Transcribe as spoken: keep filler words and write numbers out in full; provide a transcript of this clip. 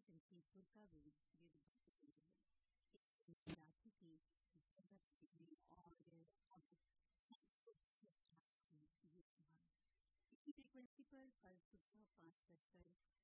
जमशेदपुर का विविध राशि की जगत और इसी फ्रिक्वेंसी पर कल सुबह पाँच बजकर